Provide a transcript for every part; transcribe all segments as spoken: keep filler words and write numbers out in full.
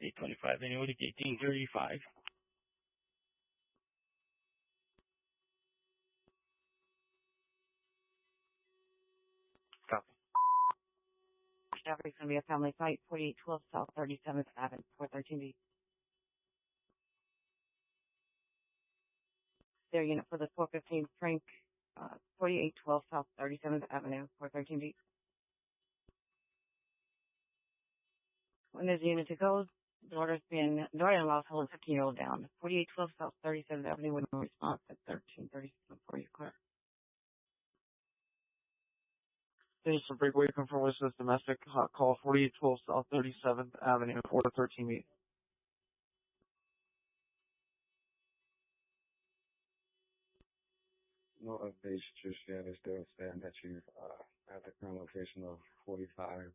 eight twenty-five, annuity eighteen thirty-five. Copy. Discovery is going to be a family site, forty-eight twelve South thirty-seventh Avenue, four thirteen B. Their unit for the four fifteen Frank, uh, forty-eight twelve South thirty-seventh Avenue, four thirteen B. When there's a unit to go, the order's been, the order allows holding fifteen-year-old down. forty-eight twelve South thirty-seventh Avenue with no response at thirteen thirty-seven before you clear. There's some breakaway confirm with this domestic hot call, forty-eight twelve South thirty-seventh Avenue, four thirteen B. No updates just yet. It's still saying that you uh, at the current location of forty-five.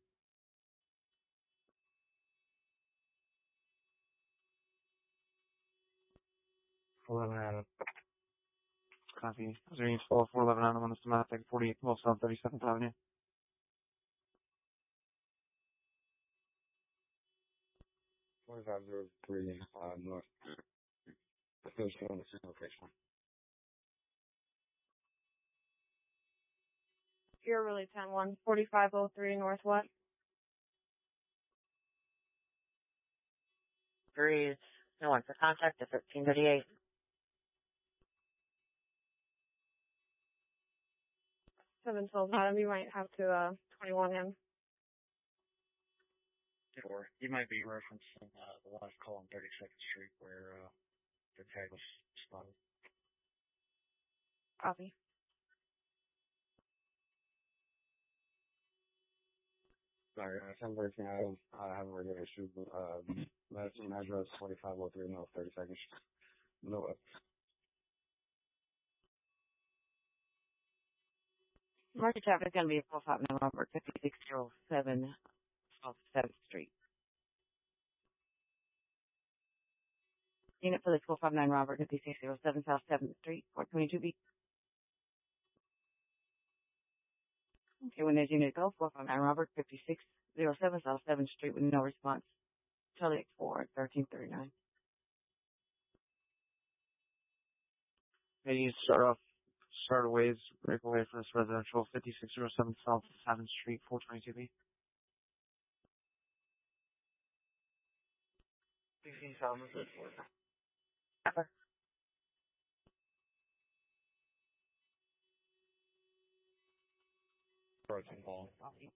eleven Adam. Copy. Zero twelve four eleven Adam on this domestic, forty-eight twelve South thirty-seventh Avenue. forty-five zero three uh, North. Still showing the same location. You're really ten one, forty-five oh three North what? Three, no one for contact at thirteen thirty-eight. seven twelve Adam, you might have to, uh, twenty-one him. Or you might be referencing uh, the last call on thirty-second Street where uh, the tag was spotted. Copy. Sorry, uh, ten thirteen Adam. I haven't really got issue. Uh, last name address forty-five oh three North thirty-second Street. No up. Market traffic is going to be four five nine Robert, fifty-six oh seven South seventh Street. Unit for the four five nine Robert, fifty-six oh seven South seventh Street, four twenty-two B. Okay, when there's unit go, four five nine Robert, fifty-six oh seven South seventh Street with no response. Charlie X four at thirteen thirty-nine. Maybe you start off, start away, break away for this residential, fifty-six oh seven South seventh Street, four twenty-two B. sixteen South is it for? Ever. Broken ball.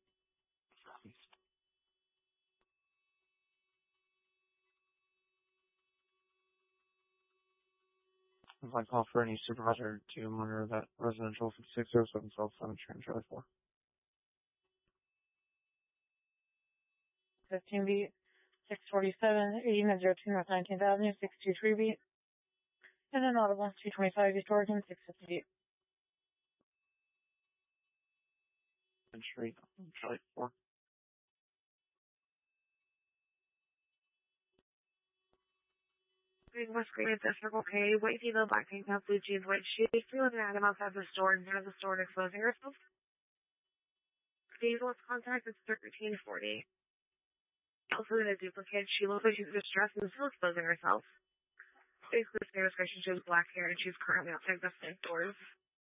If I call for any supervisor to monitor that residential fifty-six oh seven South seventh Street, Charlie four. fifteen B, six forty-seven, eighty-nine oh two North nineteenth Avenue, six two three B. And then audible, two twenty-five East Oregon, six fifty-eight. Street, Charlie four. Green West Green at the Circle K, white female, black tank top, blue jeans, white shoes, feeling an item outside the store, and of the store and exposing herself. Today's last contact is thirteen forty. Also in a duplicate, she looks like she's distressed and still exposing herself. Basically, the same description, she has black hair and she's currently outside the front doors.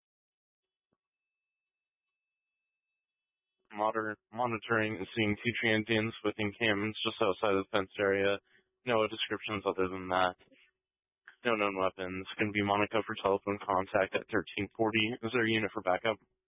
Moder- monitoring and seeing two transients within cams just outside of the fenced area. No descriptions other than that. No known weapons. Going to be Monica for telephone contact at thirteen forty. Is there a unit for backup?